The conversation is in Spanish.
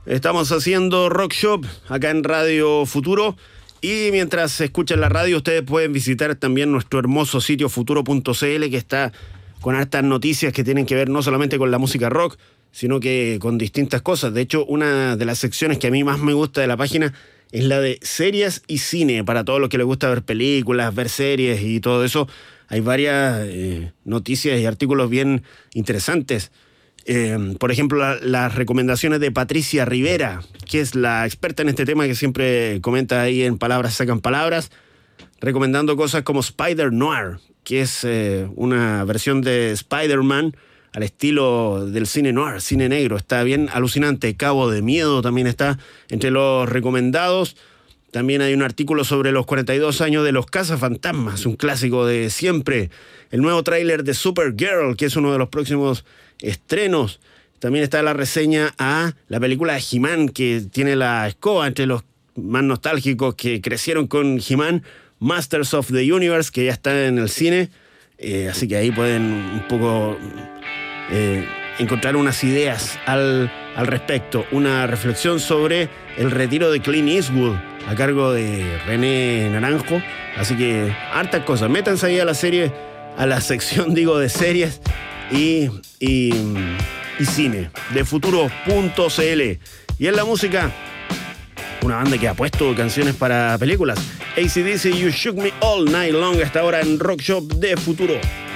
Estamos haciendo Rock Shop acá en Radio Futuro. Y mientras escuchan la radio, ustedes pueden visitar también nuestro hermoso sitio futuro.cl, que está con hartas noticias que tienen que ver no solamente con la música rock, sino que con distintas cosas. De hecho, una de las secciones que a mí más me gusta de la página es la de series y cine. Para todos los que les gusta ver películas, ver series y todo eso, hay varias noticias y artículos bien interesantes. Por ejemplo, las recomendaciones de Patricia Rivera, que es la experta en este tema, que siempre comenta ahí en Palabras Sacan Palabras, recomendando cosas como Spider Noir, que es una versión de Spider-Man al estilo del cine noir, cine negro. Está bien alucinante. Cabo de Miedo también está entre los recomendados. También hay un artículo sobre los 42 años de Los Cazafantasmas, un clásico de siempre. El nuevo tráiler de Supergirl, que es uno de los próximos estrenos. También está la reseña a la película de He-Man, que tiene la escoba entre los más nostálgicos que crecieron con He-Man, Masters of the Universe, que ya está en el cine. Así que ahí pueden un poco encontrar unas ideas al respecto. Una reflexión sobre el retiro de Clint Eastwood a cargo de René Naranjo. Así que hartas cosas. Métanse ahí a la serie, a la sección, de series y cine de futuro.cl. Y en la música, una banda que ha puesto canciones para películas. AC/DC, You Shook Me All Night Long, hasta ahora en Rock Shop de Futuro.